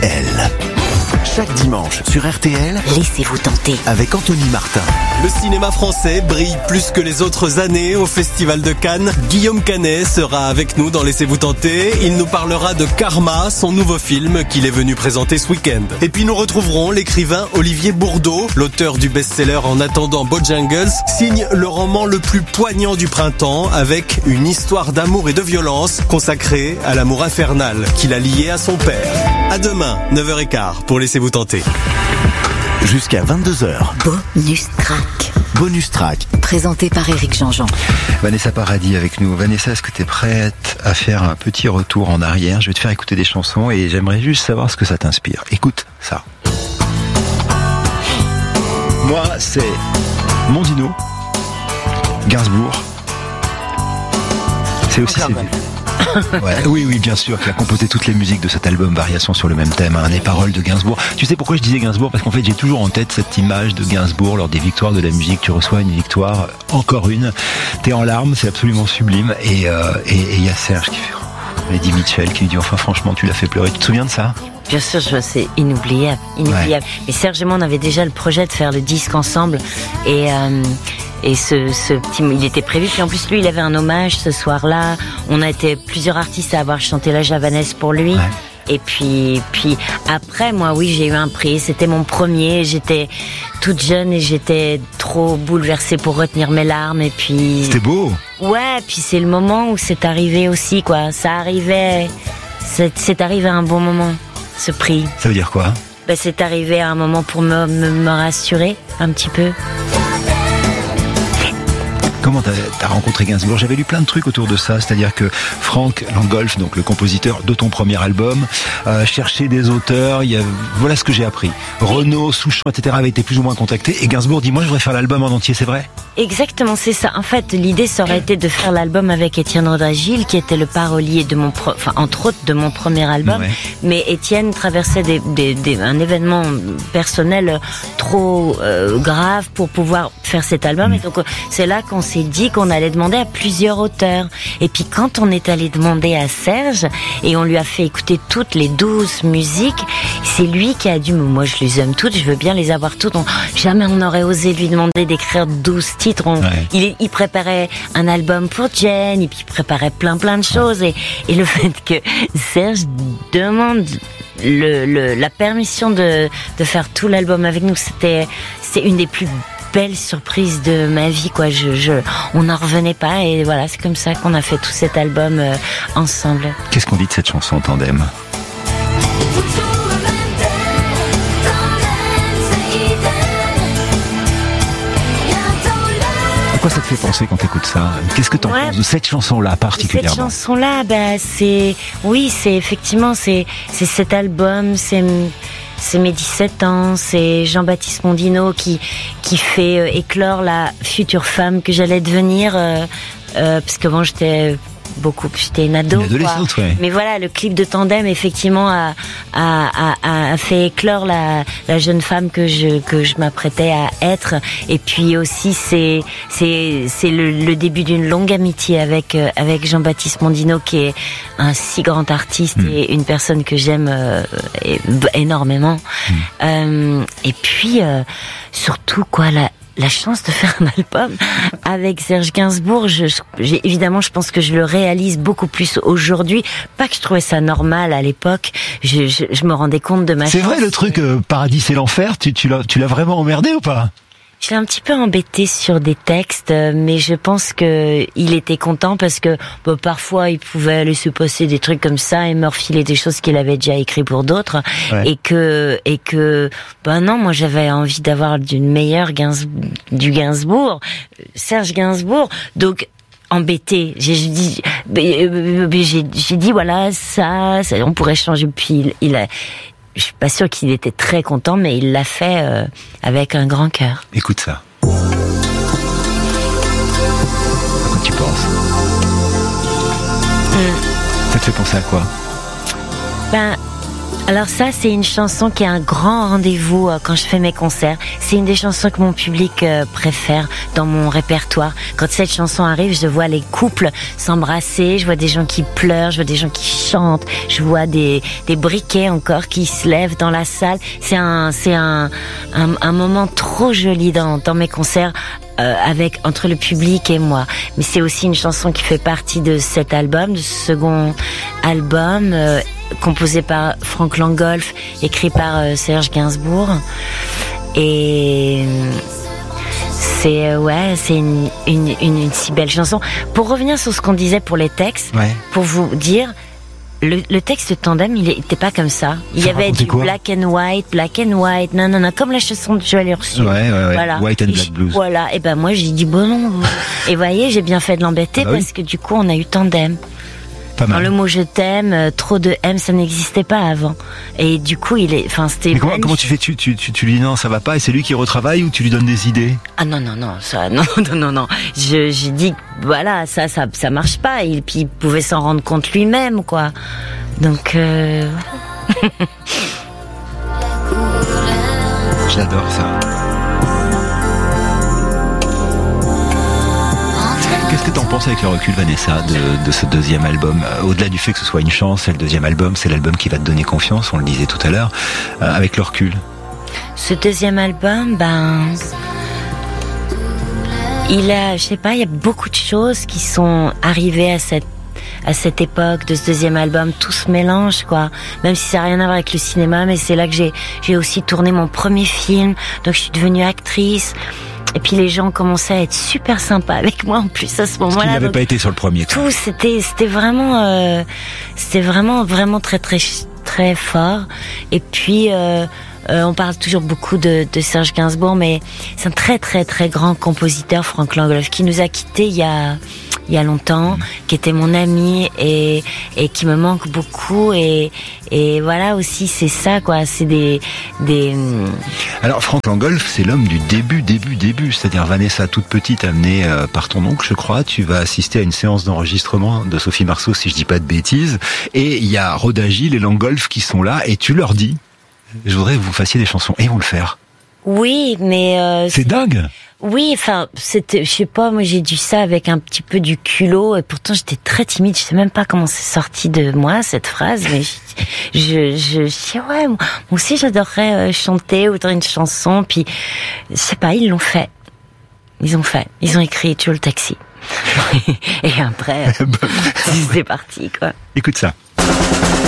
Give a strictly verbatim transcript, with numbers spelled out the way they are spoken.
Elle. Chaque dimanche sur R T L, laissez-vous tenter avec Anthony Martin. Le cinéma français brille plus que les autres années au Festival de Cannes. Guillaume Canet sera avec nous dans Laissez-vous tenter. Il nous parlera de Karma, son nouveau film qu'il est venu présenter ce week-end. Et puis nous retrouverons l'écrivain Olivier Bourdeau, l'auteur du best-seller En attendant Bojangles, signe le roman le plus poignant du printemps avec une histoire d'amour et de violence consacrée à l'amour infernal qu'il a lié à son père. À demain, neuf heures quinze pour Laissez-vous tenter. Jusqu'à vingt-deux heures. Bonus track. Bonus track. Présenté par Éric Jean-Jean. Vanessa Paradis avec nous. Vanessa, est-ce que tu es prête à faire un petit retour en arrière? Je vais te faire écouter des chansons et j'aimerais juste savoir ce que ça t'inspire. Écoute ça. Moi, c'est Mondino, Gainsbourg. C'est aussi ses... Ouais, oui, oui, bien sûr, qui a composé toutes les musiques de cet album Variations sur le même thème, hein, les paroles de Gainsbourg. Tu sais pourquoi je disais Gainsbourg? Parce qu'en fait, j'ai toujours en tête cette image de Gainsbourg lors des victoires de la musique. Tu reçois une victoire, encore une, t'es en larmes, c'est absolument sublime. Et euh, et il y a Serge qui fait, oh, Eddie Mitchell qui lui dit, enfin franchement, tu l'as fait pleurer. Tu te souviens de ça? Bien sûr, je vois, c'est inoubliable, inoubliable. Ouais. Et Serge et moi, on avait déjà le projet de faire le disque ensemble, et euh, et ce, ce petit, il était prévu. Puis en plus, lui, il avait un hommage ce soir-là. On a été plusieurs artistes à avoir chanté la javanaise pour lui. Ouais. Et puis, puis après, moi, oui, j'ai eu un prix. C'était mon premier. J'étais toute jeune et j'étais trop bouleversée pour retenir mes larmes. Et puis. C'était beau. Ouais. Puis c'est le moment où c'est arrivé aussi, quoi. Ça arrivait. C'est, c'est arrivé à un bon moment. Ce prix. Ça veut dire quoi? Ben, c'est arrivé à un moment pour me, me, me rassurer un petit peu. Comment t'as, t'as rencontré Gainsbourg? J'avais lu plein de trucs autour de ça, c'est-à-dire que Franck Langolf, donc le compositeur de ton premier album, euh, cherchait des auteurs. Il y a, voilà ce que j'ai appris. Renaud, Souchon, et cetera avaient été plus ou moins contactés. Et Gainsbourg dit, moi, je voudrais faire l'album en entier, c'est vrai? Exactement, c'est ça. En fait, l'idée, ça aurait été de faire l'album avec Étienne Rodagil, qui était le parolier de mon, pro... enfin, entre autres, de mon premier album. Ouais. Mais Étienne traversait des, des, des, un événement personnel trop euh, grave pour pouvoir faire cet album. Mmh. Et donc, c'est là qu'on s'est dit qu'on allait demander à plusieurs auteurs. Et puis, quand on est allé demander à Serge, et on lui a fait écouter toutes les douze musiques, c'est lui qui a dit, mais moi, je les aime toutes, je veux bien les avoir toutes. On... Jamais on aurait osé lui demander d'écrire douze titres. On... Ouais. Il, il préparait un album pour Jen, et puis il préparait plein plein de choses. Et, et le fait que Serge demande le, le, la permission de, de faire tout l'album avec nous, c'était, c'est une des plus belles surprises de ma vie, quoi. Je, je, on n'en revenait pas, et voilà, c'est comme ça qu'on a fait tout cet album euh, ensemble. Qu'est-ce qu'on dit de cette chanson Tandem? À quoi ça te fait penser quand t'écoutes ça? Qu'est-ce que t'en ouais, penses de cette chanson-là particulièrement? Cette chanson-là, bah, c'est, oui, c'est effectivement, c'est, c'est cet album, c'est, c'est mes dix-sept ans, c'est Jean-Baptiste Mondino qui, qui fait euh, éclore la future femme que j'allais devenir, euh, euh, parce que bon, j'étais beaucoup, j'étais une ado, une adolescente, quoi. Ouais. Mais voilà, le clip de Tandem effectivement a, a, a, a fait éclore la, la jeune femme que je que je m'apprêtais à être. Et puis aussi c'est c'est c'est le, le début d'une longue amitié avec euh, avec Jean-Baptiste Mondino, qui est un si grand artiste mmh. et une personne que j'aime euh, énormément. Mmh. Euh, et puis euh, surtout quoi la La chance de faire un album avec Serge Gainsbourg, je, j'ai, évidemment, je pense que je le réalise beaucoup plus aujourd'hui. Pas que je trouvais ça normal à l'époque. Je, je, je me rendais compte de ma C'est chance. vrai, le truc euh, Paradis c'est l'enfer, tu, tu, l'as, tu l'as vraiment emmerdé ou pas? Je l'ai un petit peu embêté sur des textes, mais je pense que il était content parce que bah, parfois il pouvait laisser passer des trucs comme ça et me refiler des choses qu'il avait déjà écrit pour d'autres, ouais. et que et que ben non, moi j'avais envie d'avoir d'une meilleure Gainsbourg, du Gainsbourg, Serge Gainsbourg, donc embêté. J'ai dit, j'ai, j'ai dit voilà ça, ça, on pourrait changer. Puis il, il a Je suis pas sûre qu'il était très content, mais il l'a fait euh, avec un grand cœur. Écoute ça. À quoi tu penses? mmh. Ça te fait penser à quoi? Ben, Alors ça, c'est une chanson qui est un grand rendez-vous euh, quand je fais mes concerts. C'est une des chansons que mon public euh, préfère dans mon répertoire. Quand cette chanson arrive, je vois les couples s'embrasser, je vois des gens qui pleurent, je vois des gens qui chantent, je vois des, des briquets encore qui se lèvent dans la salle. C'est un, c'est un, un, un moment trop joli dans, dans mes concerts. Euh, avec entre le public et moi, mais c'est aussi une chanson qui fait partie de cet album, de ce second album euh, composé par Frank Langolf, écrit par euh, Serge Gainsbourg, et c'est euh, ouais, c'est une, une, une, une si belle chanson. Pour revenir sur ce qu'on disait pour les textes, ouais. pour vous dire. Le, le texte Tandem, il était pas comme ça. Il ça y avait du quoi black and white, black and white, non, non, non, comme la chanson de Joël Ursule. Ouais, ouais, ouais. Voilà. White and et Black je, Blues. Voilà. Et ben moi j'ai dit bon non. Et voyez, j'ai bien fait de l'embêter ah bah parce oui. que du coup on a eu Tandem. Pas mal. Dans le mot je t'aime, euh, trop de M, ça n'existait pas avant. Et du coup, il est, enfin, c'était. Mais comment, comment tu fais tu, tu, tu, tu lui dis non, ça va pas, et c'est lui qui retravaille ou tu lui donnes des idées? Ah non, non, non, ça, non, non, non, non. Je, j'ai dit, voilà, ça, ça, ça marche pas. Et puis, il pouvait s'en rendre compte lui-même, quoi. Donc, euh... J'adore ça. Qu'est-ce que t'en penses avec le recul, Vanessa, de, de ce deuxième album? Au-delà du fait que ce soit une chance, c'est le deuxième album, c'est l'album qui va te donner confiance, on le disait tout à l'heure, euh, avec le recul. Ce deuxième album, ben, il a, je sais pas, il y a beaucoup de choses qui sont arrivées à cette à cette époque de ce deuxième album, tout se mélange, quoi. Même si ça n'a rien à voir avec le cinéma, mais c'est là que j'ai j'ai aussi tourné mon premier film, donc je suis devenue actrice. Et puis les gens commençaient à être super sympas avec moi en plus à ce moment-là. Parce qu'il n'avait donc, pas été sur le premier. Tout, c'était c'était vraiment euh, c'était vraiment vraiment très très très fort. Et puis euh, euh, on parle toujours beaucoup de, de Serge Gainsbourg, mais c'est un très très très grand compositeur, Frank Langolf, qui nous a quittés il y a il y a longtemps, mmh. qui était mon ami et et qui me manque beaucoup et et voilà aussi c'est ça quoi, c'est des des. Alors Frank Langolf, c'est l'homme du début début début, c'est-à-dire Vanessa toute petite amenée euh, par ton oncle, je crois, tu vas assister à une séance d'enregistrement de Sophie Marceau si je dis pas de bêtises, et il y a Rod Agile et Langolf qui sont là et tu leur dis je voudrais que vous fassiez des chansons et ils vont le faire. Oui, mais euh, c'est, c'est dingue. Oui, enfin, c'était, je sais pas, moi j'ai dû ça avec un petit peu du culot, et pourtant j'étais très timide, je sais même pas comment c'est sorti de moi cette phrase, mais je, je, je, je dis ouais, moi aussi j'adorerais chanter ou dans une chanson, puis je sais pas, ils l'ont fait, ils ont fait, ils ont écrit Tu le taxi, et après c'est parti quoi. Écoute ça.